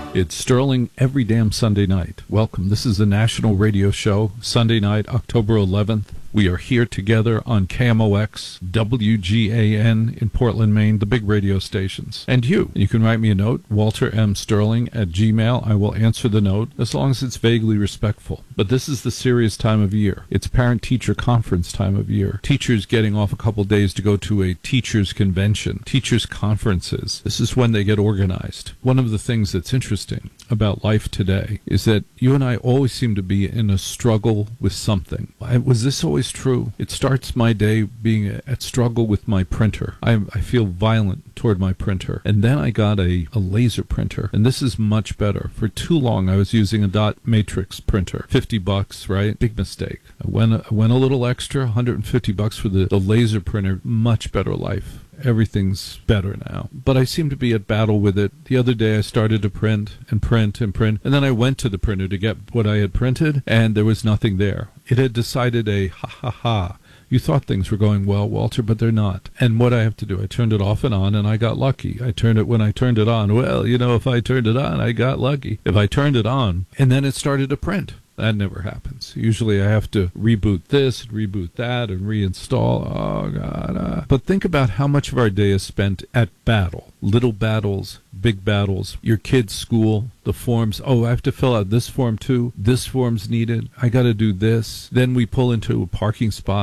It's Sterling every damn Sunday night. Welcome. This is the National Radio Show, Sunday night, October 11th. We are here together on KMOX, WGAN in Portland, Maine, the big radio stations. And you can write me a note, waltermsterling@gmail. I will answer the note as long as it's vaguely respectful. But this is the serious time of year. It's parent-teacher conference time of year. Teachers getting off a couple days to go to a teachers' convention, teachers' conferences. This is when they get organized. One of the things that's interesting about life today is that you and I always seem to be in a struggle with something. Was this always true? It starts my day being at struggle with my printer. I feel violent toward my printer. And then I got a laser printer, and this is much better. For too long I was using a dot matrix printer. $50, right? Big mistake. I went a little extra, $150 for the laser printer. Much better life. Everything's better now. But I seem to be at battle with it. The other day I started to print, and then I went to the printer to get what I had printed, and there was nothing there. It had decided you thought things were going well, Walter, but they're not. And what I have to do, I turned it off and on, and I got lucky. When I turned it on, if I turned it on, I got lucky. If I turned it on, and then it started to print. That never happens. Usually I have to reboot this, reboot that, and reinstall. Oh, God. But think about how much of our day is spent at battle. Little battles, big battles, your kid's school, the forms. Oh, I have to fill out this form too. This form's needed. I got to do this. Then we pull into a parking spot.